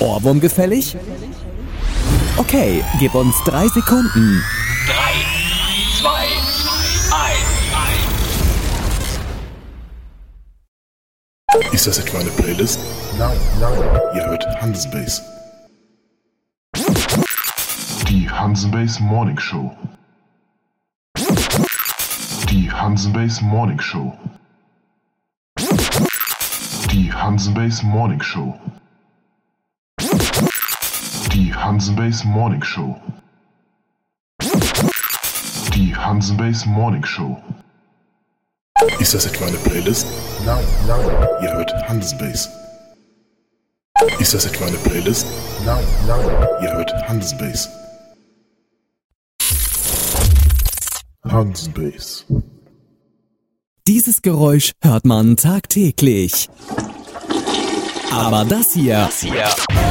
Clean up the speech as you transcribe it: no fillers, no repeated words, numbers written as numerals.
Ohrwurm gefällig? Okay, gib uns 3 Sekunden. 3, 2, 1. Ist das etwa eine Playlist? Nein. Ihr hört Hansenbase. Die Hansenbase Morning Show. Die Hansenbase Morning Show. Die Hansenbase Morning Show. Die Hansenbase Morning Show. Die Hansenbase Morning Show. Ist das etwa eine Playlist? Nein. Ihr hört Hansenbase. Ist das etwa eine Playlist? Nein. Ihr hört Hansenbase. Hansenbase. Dieses Geräusch hört man tagtäglich. Aber das hier